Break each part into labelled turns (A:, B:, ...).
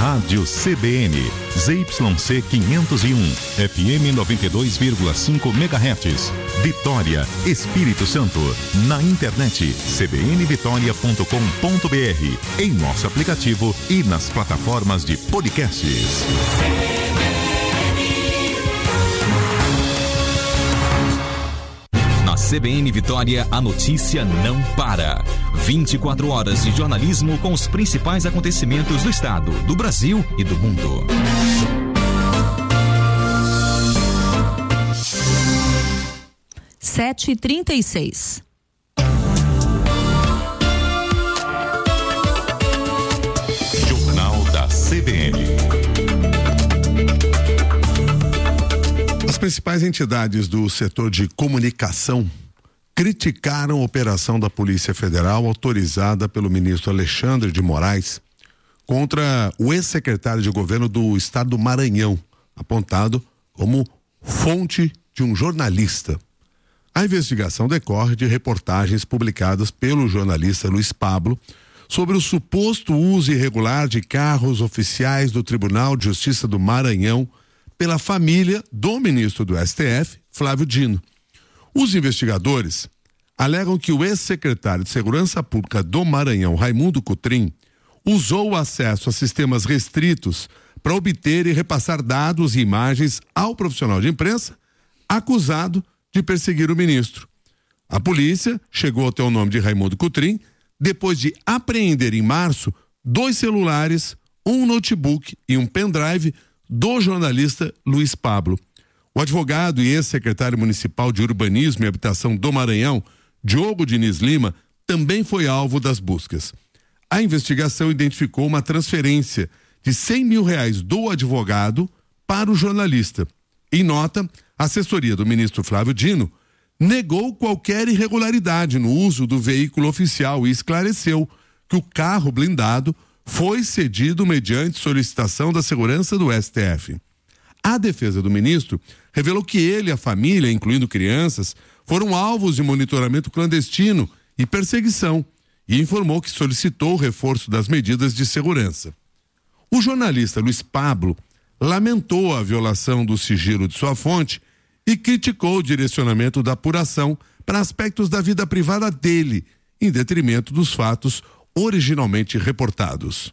A: Rádio CBN, ZYC 501, FM 92,5 MHz, Vitória, Espírito Santo. Na internet, cbnvitoria.com.br, em nosso aplicativo e nas plataformas de podcasts. Na CBN Vitória, a notícia não para. 24 horas de jornalismo com os principais acontecimentos do estado, do Brasil e do mundo.
B: Sete e 36.
A: Jornal da CBN.
C: As principais entidades do setor de comunicação criticaram a operação da Polícia Federal autorizada pelo ministro Alexandre de Moraes contra o ex-secretário de governo do estado do Maranhão, apontado como fonte de um jornalista. A investigação decorre de reportagens publicadas pelo jornalista Luiz Pablo sobre o suposto uso irregular de carros oficiais do Tribunal de Justiça do Maranhão pela família do ministro do STF, Flávio Dino. Os investigadores alegam que o ex-secretário de Segurança Pública do Maranhão, Raimundo Cotrim, usou o acesso a sistemas restritos para obter e repassar dados e imagens ao profissional de imprensa acusado de perseguir o ministro. A polícia chegou até o nome de Raimundo Cotrim depois de apreender em março 2 celulares, um notebook e um pendrive do jornalista Luiz Pablo. O advogado e ex-secretário municipal de Urbanismo e Habitação do Maranhão, Diogo Diniz Lima, também foi alvo das buscas. A investigação identificou uma transferência de R$100 mil do advogado para o jornalista. Em nota, a assessoria do ministro Flávio Dino negou qualquer irregularidade no uso do veículo oficial e esclareceu que o carro blindado foi cedido mediante solicitação da segurança do STF. A defesa do ministro revelou que ele e a família, incluindo crianças, foram alvos de monitoramento clandestino e perseguição e informou que solicitou o reforço das medidas de segurança. O jornalista Luiz Pablo lamentou a violação do sigilo de sua fonte e criticou o direcionamento da apuração para aspectos da vida privada dele, em detrimento dos fatos originalmente reportados.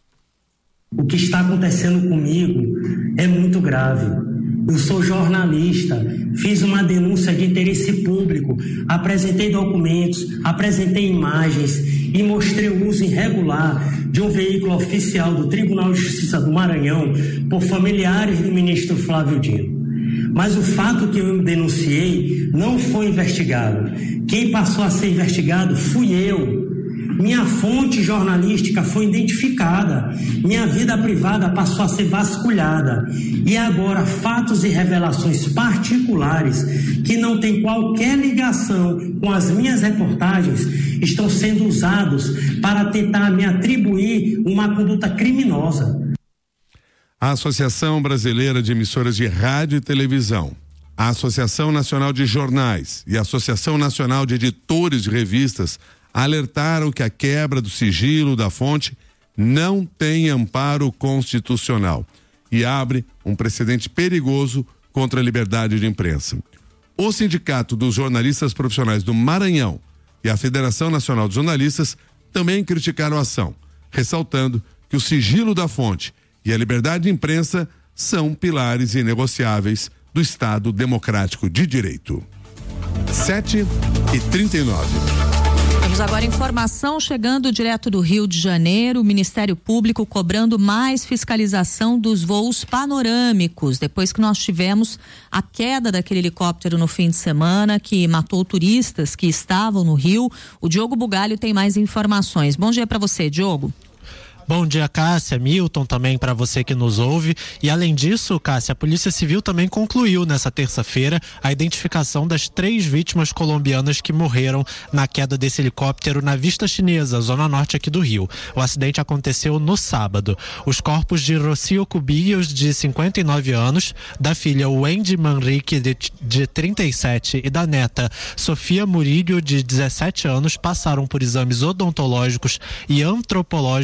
D: O que está acontecendo comigo é muito grave. Eu sou jornalista, fiz uma denúncia de interesse público, apresentei documentos, apresentei imagens e mostrei o uso irregular de um veículo oficial do Tribunal de Justiça do Maranhão por familiares do ministro Flávio Dino. Mas o fato que eu denunciei não foi investigado. Quem passou a ser investigado fui eu. Minha fonte jornalística foi identificada, minha vida privada passou a ser vasculhada e agora fatos e revelações particulares que não têm qualquer ligação com as minhas reportagens estão sendo usados para tentar me atribuir uma conduta criminosa.
C: A Associação Brasileira de Emissoras de Rádio e Televisão, a Associação Nacional de Jornais e a Associação Nacional de Editores de Revistas alertaram que a quebra do sigilo da fonte não tem amparo constitucional e abre um precedente perigoso contra a liberdade de imprensa. O Sindicato dos Jornalistas Profissionais do Maranhão e a Federação Nacional de Jornalistas também criticaram a ação, ressaltando que o sigilo da fonte e a liberdade de imprensa são pilares inegociáveis do Estado Democrático de Direito. 7h39.
B: Temos agora informação chegando direto do Rio de Janeiro, o Ministério Público cobrando mais fiscalização dos voos panorâmicos, depois que nós tivemos a queda daquele helicóptero no fim de semana que matou turistas que estavam no Rio. O Diogo Bugalho tem mais informações. Bom dia para você, Diogo.
E: Bom dia, Cássia, Milton, também para você que nos ouve. E além disso, Cássia, a Polícia Civil também concluiu nessa terça-feira a identificação das 3 vítimas colombianas que morreram na queda desse helicóptero na Vista Chinesa, zona norte aqui do Rio. O acidente aconteceu no sábado. Os corpos de Rocio Cubillos, de 59 anos, da filha Wendy Manrique, de 37, e da neta Sofia Murillo, de 17 anos, passaram por exames odontológicos e antropológicos devido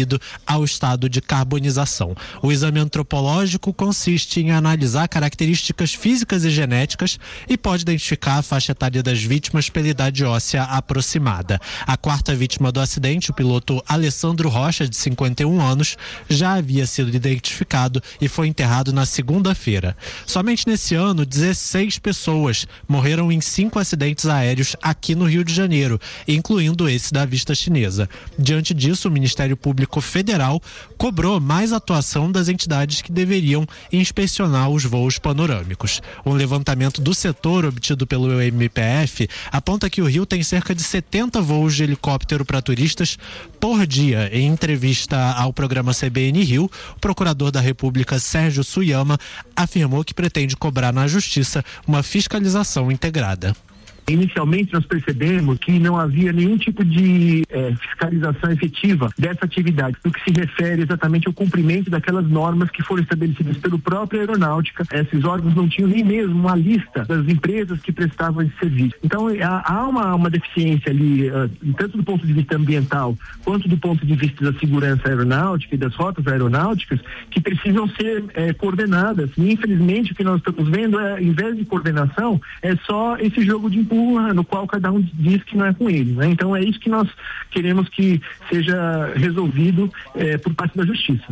E: devido ao estado de carbonização. O exame antropológico consiste em analisar características físicas e genéticas e pode identificar a faixa etária das vítimas pela idade óssea aproximada. A quarta vítima do acidente, o piloto Alessandro Rocha, de 51 anos, já havia sido identificado e foi enterrado na segunda-feira. Somente nesse ano, 16 pessoas morreram em 5 acidentes aéreos aqui no Rio de Janeiro, incluindo esse da Vista Chinesa. Diante disso, o Ministério Público Federal cobrou mais atuação das entidades que deveriam inspecionar os voos panorâmicos. Um levantamento do setor obtido pelo MPF aponta que o Rio tem cerca de 70 voos de helicóptero para turistas por dia. Em entrevista ao programa CBN Rio, o procurador da República, Sérgio Suyama, afirmou que pretende cobrar na Justiça uma fiscalização integrada.
F: Inicialmente nós percebemos que não havia nenhum tipo de fiscalização efetiva dessa atividade, no que se refere exatamente ao cumprimento daquelas normas que foram estabelecidas pela própria aeronáutica. Esses órgãos não tinham nem mesmo uma lista das empresas que prestavam esse serviço. Então há uma deficiência ali, tanto do ponto de vista ambiental quanto do ponto de vista da segurança aeronáutica e das rotas aeronáuticas, que precisam ser coordenadas. E infelizmente o que nós estamos vendo em vez de coordenação, é só esse jogo de empurra, no qual cada um diz que não é com ele, né? Então é isso que nós queremos que seja resolvido por parte da Justiça.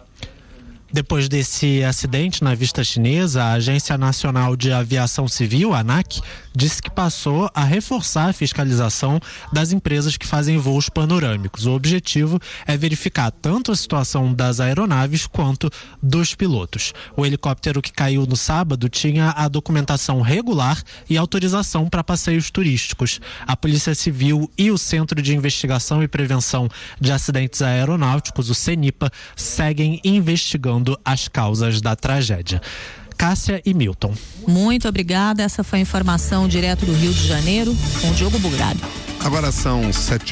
E: Depois desse acidente na Vista Chinesa, a Agência Nacional de Aviação Civil, a ANAC, disse que passou a reforçar a fiscalização das empresas que fazem voos panorâmicos. O objetivo é verificar tanto a situação das aeronaves quanto dos pilotos. O helicóptero que caiu no sábado tinha a documentação regular e autorização para passeios turísticos. A Polícia Civil e o Centro de Investigação e Prevenção de Acidentes Aeronáuticos, o CENIPA, seguem investigando as causas da tragédia. Cássia e Milton.
B: Muito obrigada. Essa foi a informação direto do Rio de Janeiro com o Diogo Bugrado.
C: Agora são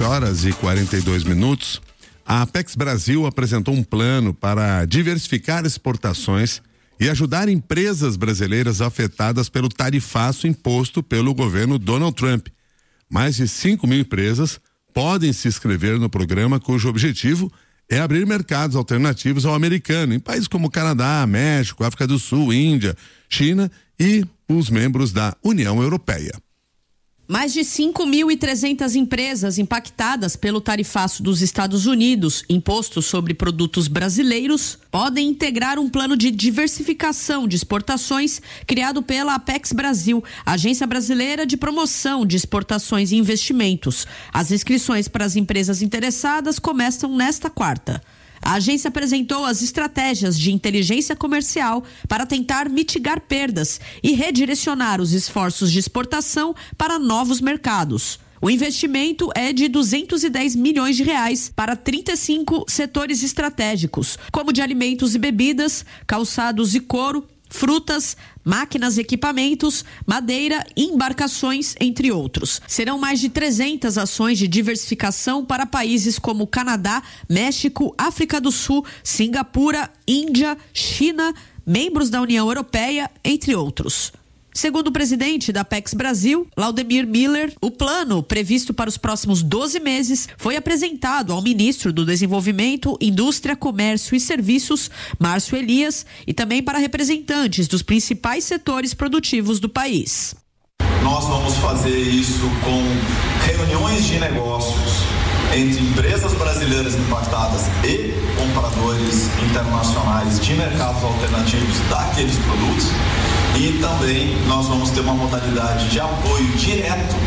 C: 7h42. A Apex Brasil apresentou um plano para diversificar exportações e ajudar empresas brasileiras afetadas pelo tarifaço imposto pelo governo Donald Trump. Mais de 5 mil empresas podem se inscrever no programa, cujo objetivo é abrir mercados alternativos ao americano em países como Canadá, México, África do Sul, Índia, China e os membros da União Europeia.
G: Mais de 5.300 empresas impactadas pelo tarifaço dos Estados Unidos, imposto sobre produtos brasileiros, podem integrar um plano de diversificação de exportações criado pela Apex Brasil, Agência Brasileira de Promoção de Exportações e Investimentos. As inscrições para as empresas interessadas começam nesta quarta. A agência apresentou as estratégias de inteligência comercial para tentar mitigar perdas e redirecionar os esforços de exportação para novos mercados. O investimento é de R$210 milhões para 35 setores estratégicos, como de alimentos e bebidas, calçados e couro, frutas, máquinas e equipamentos, madeira e embarcações, entre outros. Serão mais de 300 ações de diversificação para países como Canadá, México, África do Sul, Singapura, Índia, China, membros da União Europeia, entre outros. Segundo o presidente da Apex Brasil, Laudemir Miller, o plano previsto para os próximos 12 meses foi apresentado ao ministro do Desenvolvimento, Indústria, Comércio e Serviços, Márcio Elias, e também para representantes dos principais setores produtivos do país.
H: Nós vamos fazer isso com reuniões de negócios entre empresas brasileiras impactadas e compradores internacionais de mercados alternativos daqueles produtos. E também nós vamos ter uma modalidade de apoio direto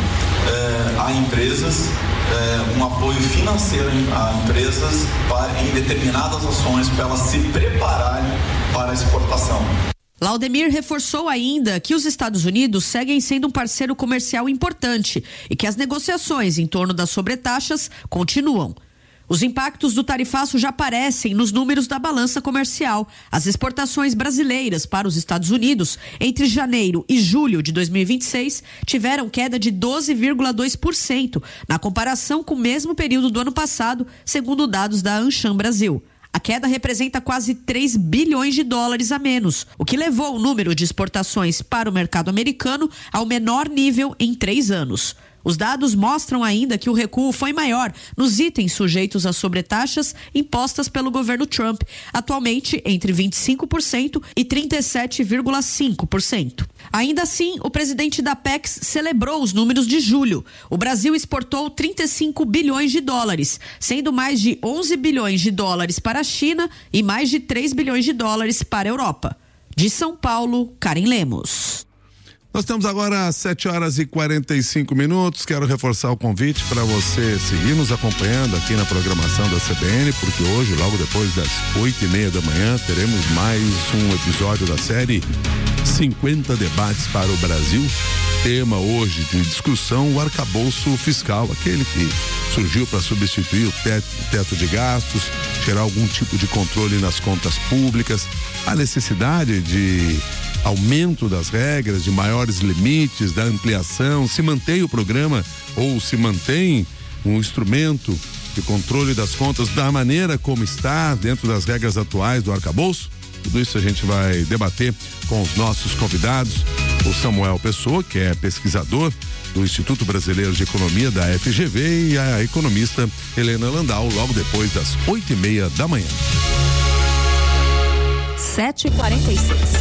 H: a empresas, um apoio financeiro a empresas em determinadas ações para elas se prepararem para a exportação.
G: Laudemir reforçou ainda que os Estados Unidos seguem sendo um parceiro comercial importante e que as negociações em torno das sobretaxas continuam. Os impactos do tarifaço já aparecem nos números da balança comercial. As exportações brasileiras para os Estados Unidos entre janeiro e julho de 2026 tiveram queda de 12,2% na comparação com o mesmo período do ano passado, segundo dados da Ancham Brasil. A queda representa quase 3 bilhões de dólares a menos, o que levou o número de exportações para o mercado americano ao menor nível em 3 anos. Os dados mostram ainda que o recuo foi maior nos itens sujeitos às sobretaxas impostas pelo governo Trump, atualmente entre 25% e 37,5%. Ainda assim, o presidente da Apex celebrou os números de julho. O Brasil exportou 35 bilhões de dólares, sendo mais de 11 bilhões de dólares para a China e mais de 3 bilhões de dólares para a Europa. De São Paulo, Karen Lemos.
C: Nós temos agora 7h45. Quero reforçar o convite para você seguir nos acompanhando aqui na programação da CBN, porque hoje, logo depois das 8h30 da manhã, teremos mais um episódio da série 50 debates para o Brasil. Tema hoje de discussão, o arcabouço fiscal, aquele que surgiu para substituir o teto de gastos, gerar algum tipo de controle nas contas públicas, a necessidade de aumento das regras, de maiores limites, da ampliação, se mantém o programa ou se mantém um instrumento de controle das contas da maneira como está, dentro das regras atuais do arcabouço. Tudo isso a gente vai debater com os nossos convidados, o Samuel Pessoa, que é pesquisador do Instituto Brasileiro de Economia da FGV, e a economista Helena Landau, logo depois das 8h30 da manhã.
B: 7h46.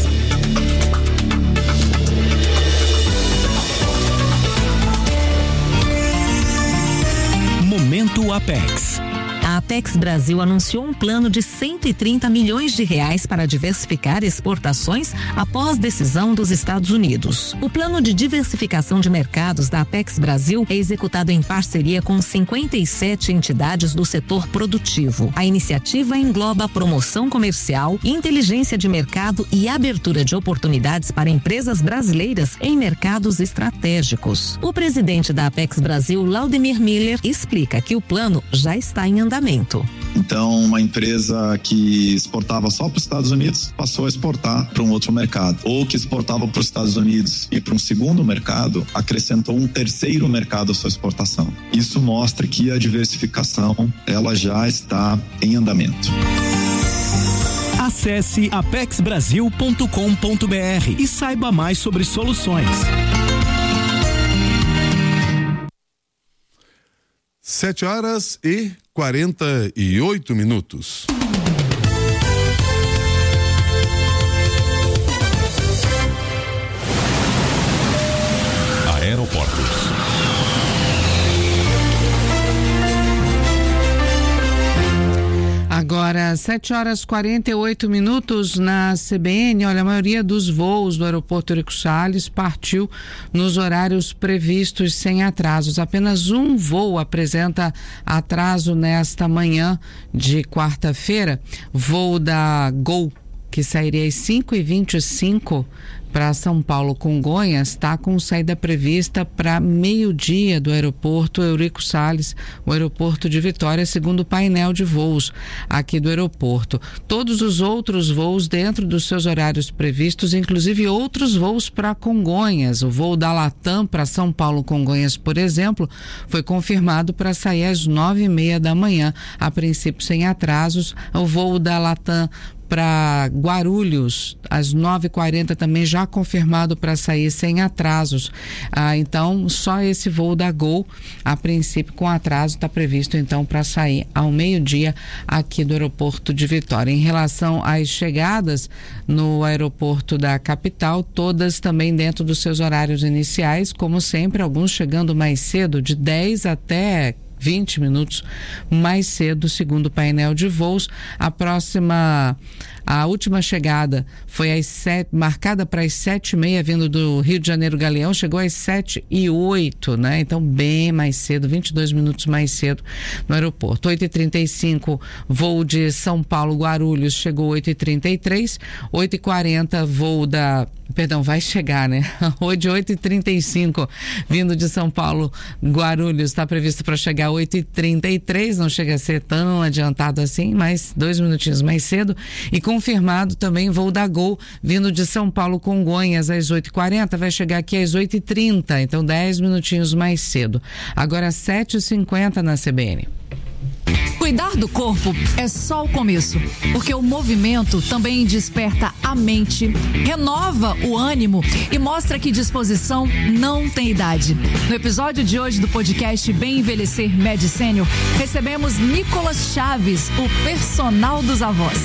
A: Momento Apex.
I: A Apex Brasil anunciou um plano de 130 milhões de reais para diversificar exportações após decisão dos Estados Unidos. O plano de diversificação de mercados da Apex Brasil é executado em parceria com 57 entidades do setor produtivo. A iniciativa engloba a promoção comercial, inteligência de mercado e abertura de oportunidades para empresas brasileiras em mercados estratégicos. O presidente da Apex Brasil, Laudemir Miller, explica que o plano já está em andamento.
J: Então, uma empresa que exportava só para os Estados Unidos passou a exportar para um outro mercado, ou que exportava para os Estados Unidos e para um segundo mercado, acrescentou um terceiro mercado à sua exportação. Isso mostra que a diversificação, ela já está em andamento.
A: Acesse apexbrasil.com.br e saiba mais sobre soluções.
C: 7h48.
A: Aeroportos.
K: Agora, 7h48 na CBN. Olha, a maioria dos voos do aeroporto Eurico Salles partiu nos horários previstos sem atrasos. Apenas um voo apresenta atraso nesta manhã de quarta-feira. Voo da Gol, que sairia às 5h25 para São Paulo, Congonhas, está com saída prevista para meio-dia do aeroporto Eurico Salles, o aeroporto de Vitória, segundo o painel de voos aqui do aeroporto. Todos os outros voos dentro dos seus horários previstos, inclusive outros voos para Congonhas. O voo da Latam para São Paulo, Congonhas, por exemplo, foi confirmado para sair às 9h30 da manhã, a princípio sem atrasos. O voo da Latam para Guarulhos, às 9h40, também já confirmado para sair sem atrasos. Então, só esse voo da Gol, a princípio com atraso, está previsto então para sair ao meio-dia aqui do aeroporto de Vitória. Em relação às chegadas no aeroporto da capital, todas também dentro dos seus horários iniciais, como sempre, alguns chegando mais cedo, de 10 até 20 minutos mais cedo, segundo o painel de voos. A última chegada foi marcada para as 7h30, vindo do Rio de Janeiro Galeão, chegou às 7h08, né? Então, bem mais cedo, 22 minutos mais cedo no aeroporto. 8h35, voo de São Paulo Guarulhos, chegou 8h33, 8h40, voo vai chegar, né? Hoje, 8h35, vindo de São Paulo Guarulhos, está previsto para chegar 8h33, não chega a ser tão adiantado assim, mas 2 minutinhos mais cedo. E confirmado também voo da Gol, vindo de São Paulo Congonhas às 8h40, vai chegar aqui às 8h30, então 10 minutinhos mais cedo. Agora 7h50 na CBN.
L: Cuidar do corpo é só o começo, porque o movimento também desperta a mente, renova o ânimo e mostra que disposição não tem idade. No episódio de hoje do podcast Bem Envelhecer Med Senior, recebemos Nicolas Chaves, o personal dos avós.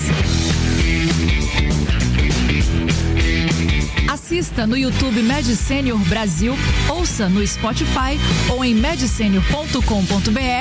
L: Assista no YouTube Med Senior Brasil, ouça no Spotify ou em medsenior.com.br